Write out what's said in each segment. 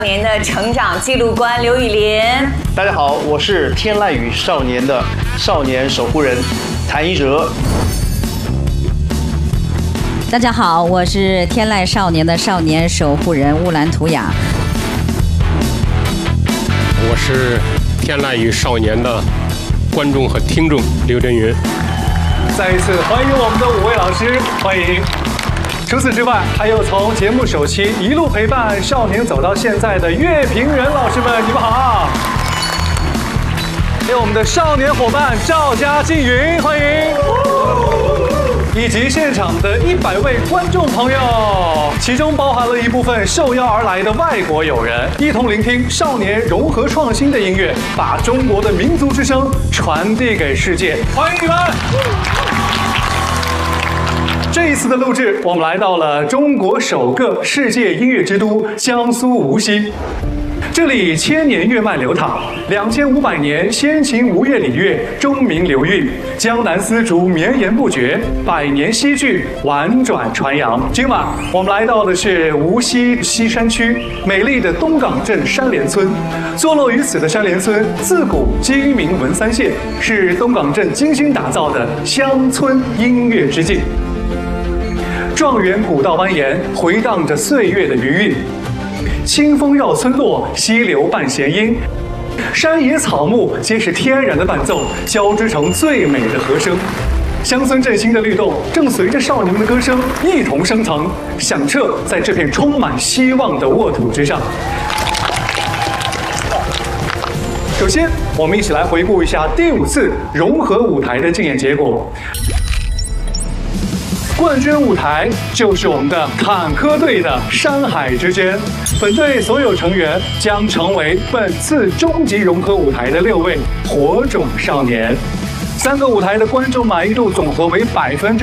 年的成长记录官刘宇廉。 大家好，我是天籁与少年的少年守护人谭一哲。 大家好，我是天籁少年的少年守护人乌兰图雅。 我是天籁与少年的观众和听众刘震云。 再一次欢迎我们的5位老师，欢迎。除此之外，还有从节目首期一路陪伴少年走到现在的乐评人老师们，你们好！还有我们的少年伙伴赵家静云，欢迎！以及现场的100位观众朋友，其中包含了一部分受邀而来的外国友人，一同聆听少年融合创新的音乐，把中国的民族之声传递给世界，欢迎你们！这一次的录制，我们来到了中国首个世界音乐之都江苏无锡。这里千年乐脉流淌，2500年先秦吴越礼乐钟鸣流韵，江南丝竹绵延不绝，100年戏剧婉转传扬。今晚我们来到的是无锡西山区美丽的东港镇山联村，坐落于此的山联村自古鸡鸣文三县，是东港镇精心打造的乡村音乐之境。状元古道蜿蜒，回荡着岁月的余韵。清风绕村落，溪流伴弦音，山野草木皆是天然的伴奏，交织成最美的和声。乡村振兴的律动正随着少年们的歌声一同升腾，响彻在这片充满希望的沃土之上。首先，我们一起来回顾一下第5次融合舞台的竞演结果。冠军舞台就是我们的坎坷队的山海之间，本队所有成员将成为本次终极融合舞台的6位火种少年。3个舞台的观众满意度总和为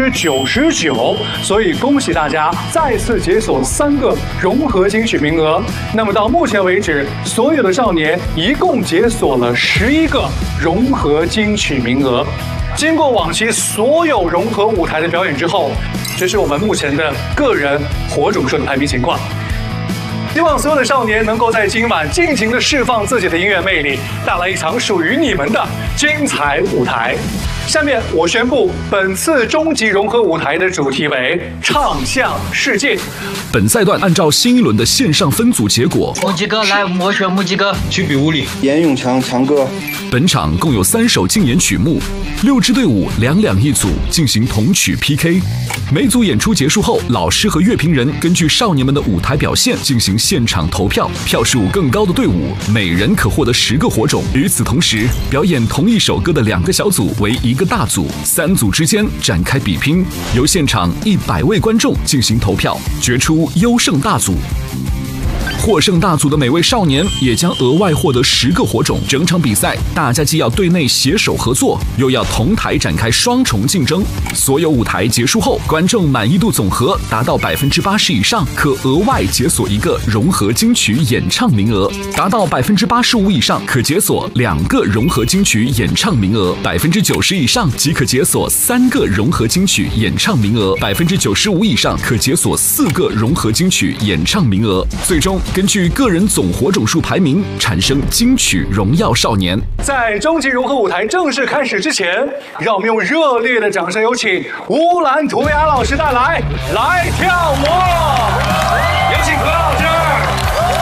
99%，所以恭喜大家再次解锁3个融合金曲名额。那么到目前为止，所有的少年一共解锁了11个融合金曲名额。经过往期所有融合舞台的表演之后，这是我们目前的个人火种数的排名情况。希望所有的少年能够在今晚尽情地释放自己的音乐魅力，带来一场属于你们的精彩舞台。下面我宣布，本次终极融合舞台的主题为“唱向世界”。 本赛段按照新一轮的线上分组结果， 木吉哥来，我选木吉哥。 去比无理， 严永强强哥。 本场共有3首竞演曲目，6支队伍2一组进行同曲 PK。每组演出结束后，老师和乐评人根据少年们的舞台表现进行现场投票，票数更高的队伍每人可获得10个火种。与此同时，表演同一首歌的2个小组为1个大组，3组之间展开比拼，由现场100位观众进行投票，决出优胜大组。获胜大组的每位少年也将额外获得10个火种。整场比赛，大家既要队内携手合作，又要同台展开双重竞争。所有舞台结束后，观众满意度总和达到80%以上，可额外解锁1个融合金曲演唱名额；达到85%以上，可解锁2个融合金曲演唱名额；90%以上即可解锁3个融合金曲演唱名额；95%以上可解锁4个融合金曲演唱名额。最终根据个人总火种数排名产生金曲荣耀少年。 在终极融合舞台正式开始之前，让我们用热烈的掌声有请乌兰图雅老师带来《来跳舞》，有请何老师。